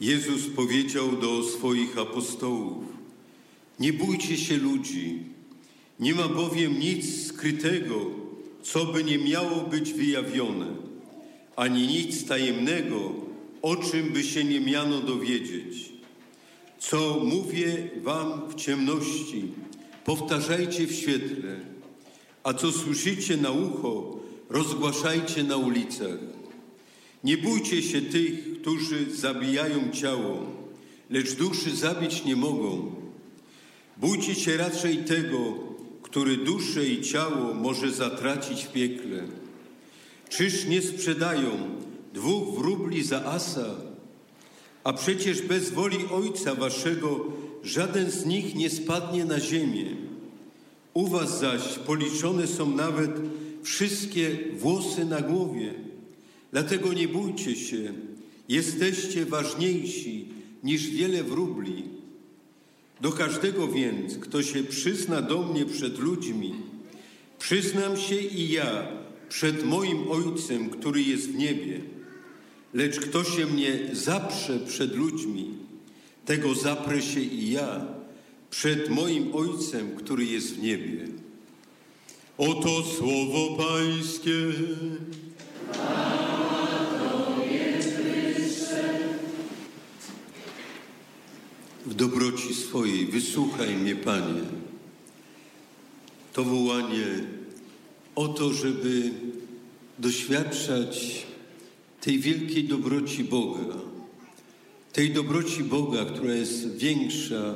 Jezus powiedział do swoich apostołów: nie bójcie się ludzi, nie ma bowiem nic skrytego, co by nie miało być wyjawione, ani nic tajemnego, o czym by się nie miano dowiedzieć. Co mówię wam w ciemności, powtarzajcie w świetle, a co słyszycie na ucho, rozgłaszajcie na ulicach. Nie bójcie się tych, którzy zabijają ciało, lecz duszy zabić nie mogą. Bójcie się raczej tego, który duszę i ciało może zatracić w piekle. Czyż nie sprzedają 2 wróbli za asa? A przecież bez woli Ojca waszego żaden z nich nie spadnie na ziemię. U was zaś policzone są nawet wszystkie włosy na głowie. Dlatego nie bójcie się, jesteście ważniejsi niż wiele wróbli. Do każdego więc, kto się przyzna do mnie przed ludźmi, przyznam się i ja przed moim Ojcem, który jest w niebie. Lecz kto się mnie zaprze przed ludźmi, tego zaprę się i ja przed moim Ojcem, który jest w niebie. Oto słowo Pańskie. W dobroci swojej wysłuchaj mnie, Panie. To wołanie o to, żeby doświadczać tej wielkiej dobroci Boga. Tej dobroci Boga, która jest większa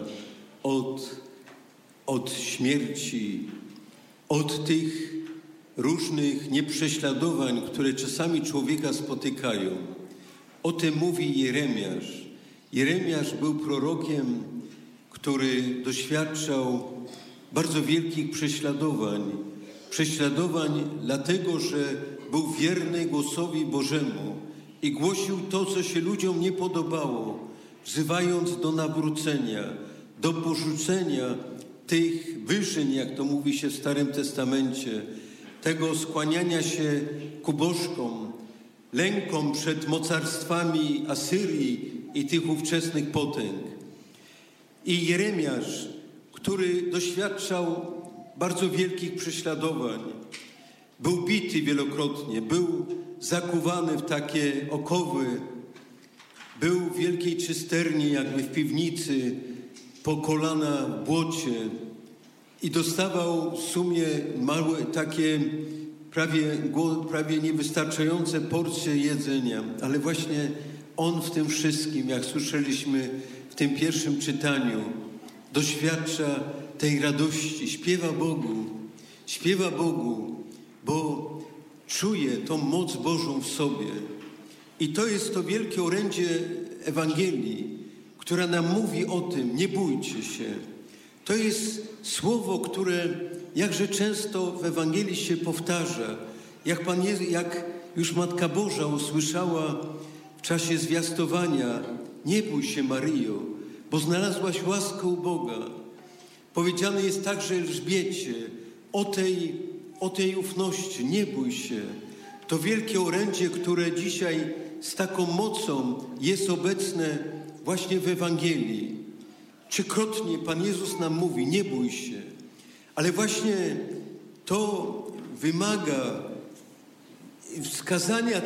od śmierci, od tych różnych nieprześladowań, które czasami człowieka spotykają. O tym mówi Jeremiasz. Jeremiasz był prorokiem, który doświadczał bardzo wielkich prześladowań. Prześladowań dlatego, że był wierny głosowi Bożemu i głosił to, co się ludziom nie podobało, wzywając do nawrócenia, do porzucenia tych wyżyn, jak to mówi się w Starym Testamencie, tego skłaniania się ku bożkom, lękom przed mocarstwami Asyrii i tych ówczesnych potęg. I Jeremiasz, który doświadczał bardzo wielkich prześladowań, był bity wielokrotnie, był zakuwany w takie okowy, był w wielkiej czysterni, jakby w piwnicy, po kolana w błocie i dostawał w sumie małe, takie prawie niewystarczające porcje jedzenia. Ale właśnie on w tym wszystkim, jak słyszeliśmy w tym pierwszym czytaniu, doświadcza tej radości, śpiewa Bogu, bo czuje tą moc Bożą w sobie. I to jest to wielkie orędzie Ewangelii, która nam mówi o tym: nie bójcie się. To jest słowo, które jakże często w Ewangelii się powtarza. Jak już Matka Boża usłyszała w czasie zwiastowania: nie bój się, Maryjo, bo znalazłaś łaskę u Boga. Powiedziane jest także Elżbiecie o tej ufności: nie bój się. To wielkie orędzie, które dzisiaj z taką mocą jest obecne właśnie w Ewangelii. Trzykrotnie Pan Jezus nam mówi: nie bój się. Ale właśnie to wymaga wskazania